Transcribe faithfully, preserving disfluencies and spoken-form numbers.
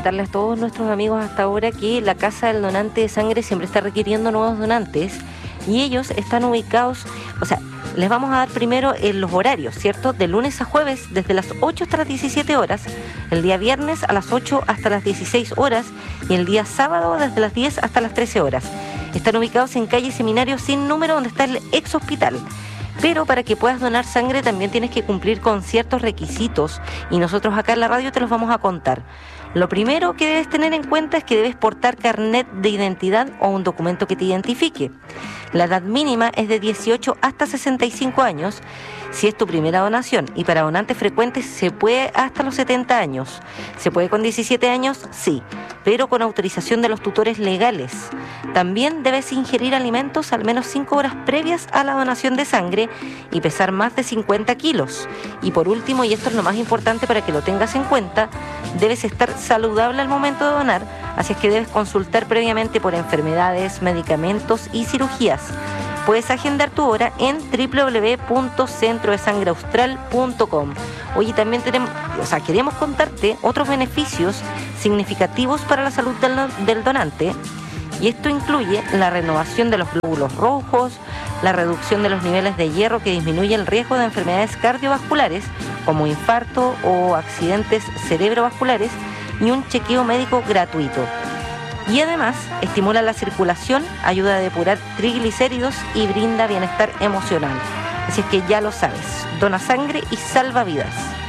comentarles a todos nuestros amigos hasta ahora que la Casa del Donante de Sangre siempre está requiriendo nuevos donantes y ellos están ubicados, o sea, les vamos a dar primero en los horarios, ¿cierto? De lunes a jueves, desde las ocho hasta las diecisiete horas, el día viernes a las ocho hasta las dieciséis horas y el día sábado desde las diez hasta las trece horas. Están ubicados en calle Seminario sin número, donde está el ex hospital. Pero para que puedas donar sangre también tienes que cumplir con ciertos requisitos y nosotros acá en la radio te los vamos a contar. Lo primero que debes tener en cuenta es que debes portar carnet de identidad o un documento que te identifique. La edad mínima es de dieciocho hasta sesenta y cinco años si es tu primera donación, y para donantes frecuentes se puede hasta los setenta años. ¿Se puede con diecisiete años? Sí, pero con autorización de los tutores legales. También debes ingerir alimentos al menos cinco horas previas a la donación de sangre y pesar más de cincuenta kilos. Y por último, y esto es lo más importante para que lo tengas en cuenta, debes estar saludable al momento de donar, así es que debes consultar previamente por enfermedades, medicamentos y cirugías. Puedes agendar tu hora en doble u doble u doble u punto centro de sangre austral punto com. Oye, también tenemos, o sea, queremos contarte otros beneficios significativos para la salud del, del donante, y esto incluye la renovación de los glóbulos rojos, la reducción de los niveles de hierro que disminuye el riesgo de enfermedades cardiovasculares como infarto o accidentes cerebrovasculares, y un chequeo médico gratuito. Y además estimula la circulación, ayuda a depurar triglicéridos y brinda bienestar emocional. Así es que ya lo sabes, dona sangre y salva vidas.